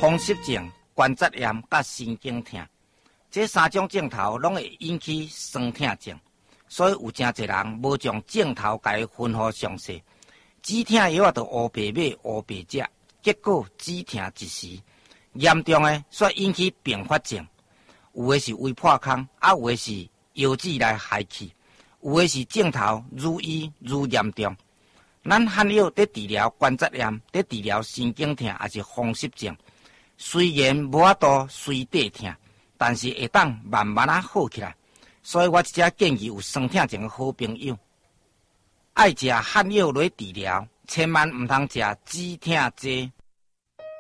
风湿症、关节炎甲神经痛，这三种症头拢会引起酸痛症，所以有真侪人无将症头甲伊分好详细，止痛药啊，就乌白买、乌白食，结果止痛一时，严重的煞引起并发症，有的是胃破空，有的是腰子来害气，有的是症头愈医愈严重。咱汉药在治疗关节炎，在治疗神经痛，也是风湿症。虽然无法度随地痛，但是会当慢慢好起来。所以我只建议有酸痛症的好朋友，爱食汉药来治疗，千万唔通食止痛剂。